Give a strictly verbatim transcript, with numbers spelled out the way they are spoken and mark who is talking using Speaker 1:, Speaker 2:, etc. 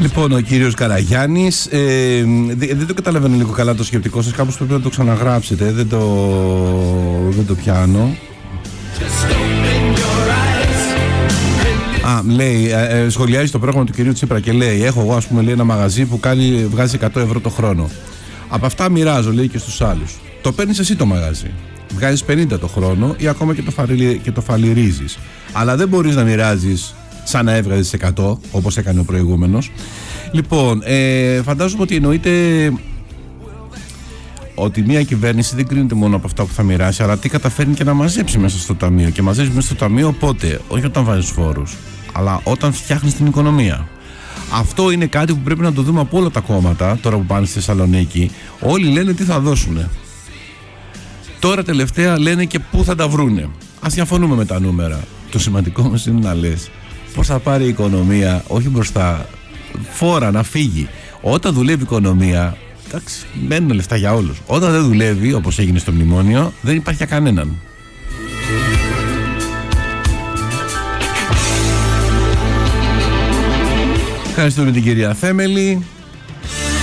Speaker 1: Λοιπόν, ο κύριος Καραγιάννης, ε, δεν, δεν το καταλαβαίνω λίγο καλά το σκεπτικό σας, κάπως πρέπει να το ξαναγράψετε, δεν το, δεν το πιάνω. Α, λέει, ε, σχολιάζει το πρόγραμμα του κυρίου Τσίπρα και λέει: έχω εγώ, ας πούμε, λέει, ένα μαγαζί που κάνει, βγάζει εκατό ευρώ το χρόνο. Από αυτά μοιράζω, λέει, και στους άλλους. Το παίρνεις εσύ το μαγαζί. Βγάζεις πενήντα το χρόνο ή ακόμα και το, φαλι, και το φαλιρίζεις. Αλλά δεν μπορείς να μοιράζεις σαν να έβγαζες εκατό, όπως έκανε ο προηγούμενος. Λοιπόν, ε, φαντάζομαι ότι εννοείται ότι μια κυβέρνηση δεν κρίνεται μόνο από αυτά που θα μοιράσει, αλλά τι καταφέρνει και να μαζέψει μέσα στο ταμείο. Και μαζέψει μέσα στο ταμείο πότε? Όχι όταν βάζεις φόρους, αλλά όταν φτιάχνεις την οικονομία. Αυτό είναι κάτι που πρέπει να το δούμε από όλα τα κόμματα τώρα που πάνε στη Θεσσαλονίκη. Όλοι λένε τι θα δώσουνε. Τώρα τελευταία λένε και πού θα τα βρούνε. Ας διαφωνούμε με τα νούμερα. Το σημαντικό μας είναι να λες πώς θα πάρει η οικονομία, όχι μπροστά, φόρα να φύγει. Όταν δουλεύει η οικονομία, εντάξει, μένουν λεφτά για όλους. Όταν δεν δουλεύει, όπως έγινε στο μνημόνιο, δεν υπάρχει για κανέναν. Ευχαριστούμε την κυρία Θέμελη.